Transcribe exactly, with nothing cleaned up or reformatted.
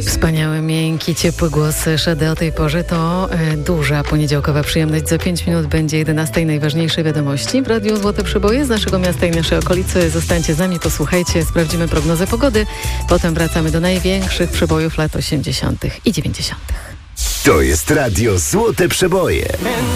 Wspaniały, miękki, ciepły głos Szady o tej porze to e, duża poniedziałkowa przyjemność. Za pięć minut będzie jedenastej najważniejsze wiadomości w Radiu Złote Przeboje z naszego miasta i naszej okolicy. Zostańcie z nami, posłuchajcie, sprawdzimy prognozę pogody. Potem wracamy do największych przebojów lat osiemdziesiątych i dziewięćdziesiątych. To jest Radio Złote Przeboje.